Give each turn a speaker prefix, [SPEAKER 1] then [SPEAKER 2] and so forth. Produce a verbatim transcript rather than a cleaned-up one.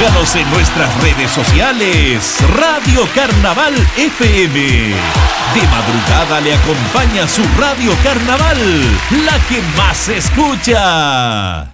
[SPEAKER 1] Síganos en nuestras redes sociales. Radio Carnaval F M. De madrugada le acompaña su Radio Carnaval, la que más se escucha.